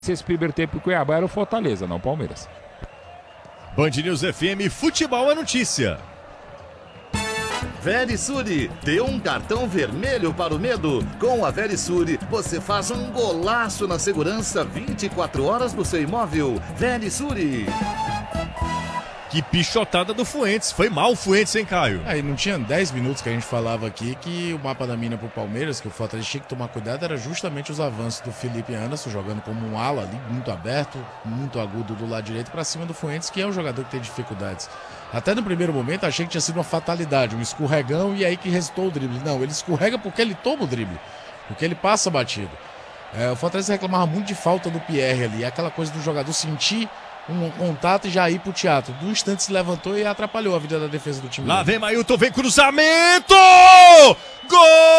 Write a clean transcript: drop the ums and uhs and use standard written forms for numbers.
Esse primeiro tempo do Cuiabá era o Fortaleza, não o Palmeiras. Band News FM, futebol é notícia. Verisure, deu um cartão vermelho para o medo. Com a Verisure, você faz um golaço na segurança 24 horas do seu imóvel. Verisure. Que pichotada do Fuentes. Foi mal o Fuentes, hein, Caio? Aí não tinha 10 minutos que a gente falava aqui que o mapa da mina pro Palmeiras, que o Fortaleza tinha que tomar cuidado, era justamente os avanços do Felipe Anderson, jogando como um ala ali, muito aberto, muito agudo do lado direito para cima do Fuentes, que é um jogador que tem dificuldades. Até no primeiro momento achei que tinha sido uma fatalidade, um escorregão e aí que resultou o drible. Não, ele escorrega porque ele toma o drible, porque ele passa batido. O Fortaleza reclamava muito de falta do Pierre ali, aquela coisa do jogador sentir um contato e já ir pro teatro. Do instante se levantou e atrapalhou a vida da defesa do time. Lá vem Mailton, vem cruzamento! Gol!